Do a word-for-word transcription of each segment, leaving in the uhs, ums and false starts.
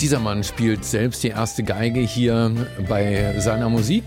Dieser Mann spielt selbst die erste Geige hier bei seiner Musik.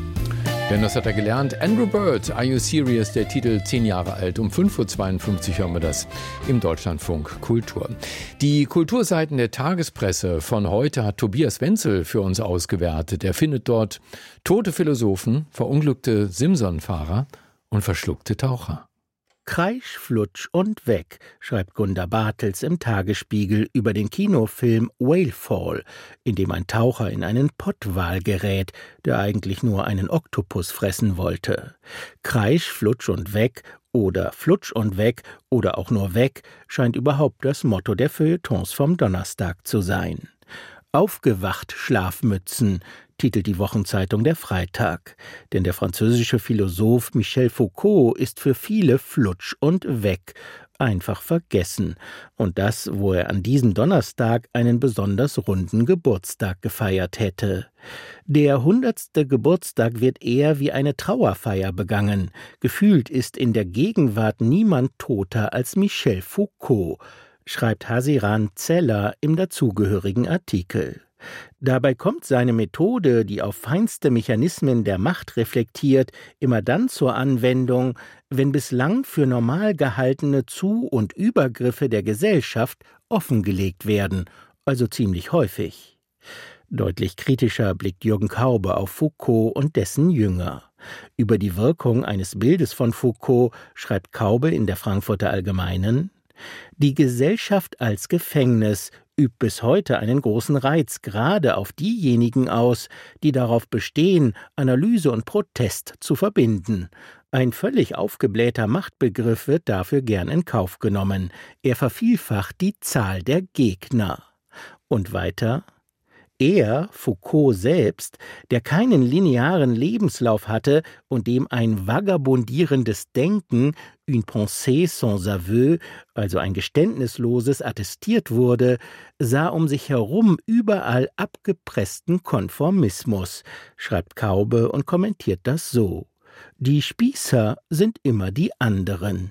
Denn das hat er gelernt. Andrew Bird, Are You Serious? Der Titel, zehn Jahre alt. Um fünf Uhr zweiundfünfzig hören wir das im Deutschlandfunk Kultur. Die Kulturseiten der Tagespresse von heute hat Tobias Wenzel für uns ausgewertet. Er findet dort tote Philosophen, verunglückte Simson-Fahrer und verschluckte Taucher. Kreisch, Flutsch und weg, schreibt Gunda Bartels im Tagesspiegel über den Kinofilm Whalefall, in dem ein Taucher in einen Pottwal gerät, der eigentlich nur einen Oktopus fressen wollte. Kreisch, Flutsch und weg oder Flutsch und weg oder auch nur weg scheint überhaupt das Motto der Feuilletons vom Donnerstag zu sein. Aufgewacht, Schlafmützen, titelt die Wochenzeitung Der Freitag. Denn der französische Philosoph Michel Foucault ist für viele flutsch und weg, einfach vergessen. Und das, wo er an diesem Donnerstag einen besonders runden Geburtstag gefeiert hätte. Der hundertste Geburtstag wird eher wie eine Trauerfeier begangen. Gefühlt ist in der Gegenwart niemand toter als Michel Foucault, schreibt Hasiran Zeller im dazugehörigen Artikel. Dabei kommt seine Methode, die auf feinste Mechanismen der Macht reflektiert, immer dann zur Anwendung, wenn bislang für normal gehaltene Zu- und Übergriffe der Gesellschaft offengelegt werden, also ziemlich häufig. Deutlich kritischer blickt Jürgen Kaube auf Foucault und dessen Jünger. Über die Wirkung eines Bildes von Foucault schreibt Kaube in der Frankfurter Allgemeinen: Die Gesellschaft als Gefängnis übt bis heute einen großen Reiz gerade auf diejenigen aus, die darauf bestehen, Analyse und Protest zu verbinden. Ein völlig aufgeblähter Machtbegriff wird dafür gern in Kauf genommen. Er vervielfacht die Zahl der Gegner. Und weiter: Er, Foucault selbst, der keinen linearen Lebenslauf hatte und dem ein vagabundierendes Denken, une pensée sans aveu, also ein geständnisloses, attestiert wurde, sah um sich herum überall abgepressten Konformismus, schreibt Kaube und kommentiert das so: Die Spießer sind immer die anderen.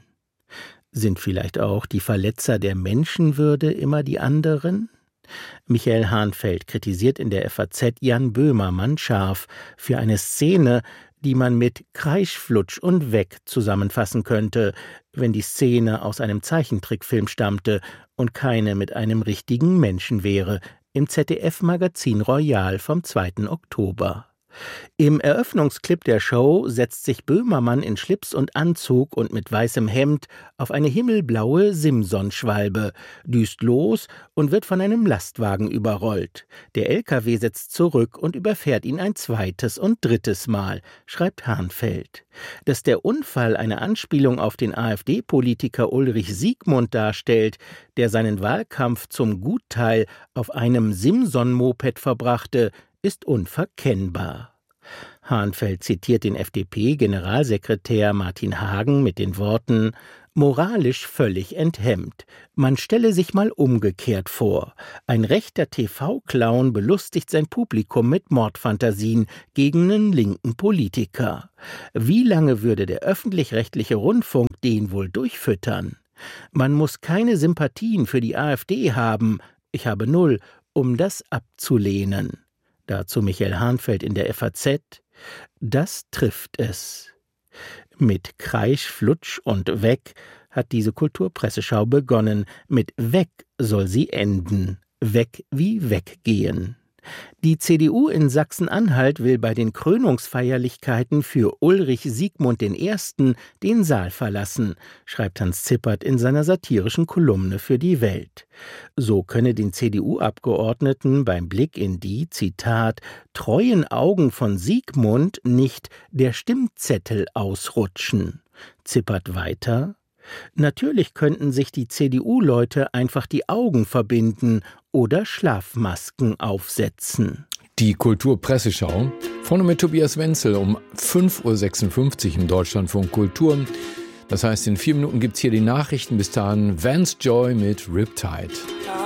Sind vielleicht auch die Verletzer der Menschenwürde immer die anderen? Michael Hahnfeld kritisiert in der F A Z Jan Böhmermann scharf für eine Szene, die man mit Kreisch, Flutsch und weg zusammenfassen könnte, wenn die Szene aus einem Zeichentrickfilm stammte und keine mit einem richtigen Menschen wäre, im Z D F-Magazin Royal vom zweiten Oktober. Im Eröffnungsclip der Show setzt sich Böhmermann in Schlips und Anzug und mit weißem Hemd auf eine himmelblaue Simson-Schwalbe, düst los und wird von einem Lastwagen überrollt. Der L K W setzt zurück und überfährt ihn ein zweites und drittes Mal, schreibt Hahnfeld. Dass der Unfall eine Anspielung auf den AfD-Politiker Ulrich Siegmund darstellt, der seinen Wahlkampf zum Gutteil auf einem Simson-Moped verbrachte, ist unverkennbar. Hahnfeld zitiert den F D P-Generalsekretär Martin Hagen mit den Worten: Moralisch völlig enthemmt. Man stelle sich mal umgekehrt vor. Ein rechter T V-Clown belustigt sein Publikum mit Mordfantasien gegen einen linken Politiker. Wie lange würde der öffentlich-rechtliche Rundfunk den wohl durchfüttern? Man muss keine Sympathien für die AfD haben, ich habe null, um das abzulehnen. Dazu Michael Hahnfeld in der F A Z: Das trifft es. Mit Kreisch, Flutsch und weg hat diese Kulturpresseschau begonnen. Mit weg soll sie enden. Weg wie weggehen. Die C D U in Sachsen-Anhalt will bei den Krönungsfeierlichkeiten für Ulrich Siegmund der Erste den Saal verlassen, schreibt Hans Zippert in seiner satirischen Kolumne für die Welt. So könne den C D U-Abgeordneten beim Blick in die, Zitat, treuen Augen von Siegmund nicht der Stimmzettel ausrutschen. Zippert weiter: Natürlich könnten sich die C D U-Leute einfach die Augen verbinden oder Schlafmasken aufsetzen. Die Kulturpresseschau vorne mit Tobias Wenzel um fünf Uhr sechsundfünfzig im Deutschlandfunk Kultur. Das heißt, in vier Minuten gibt's hier die Nachrichten. Bis dahin Vance Joy mit Riptide.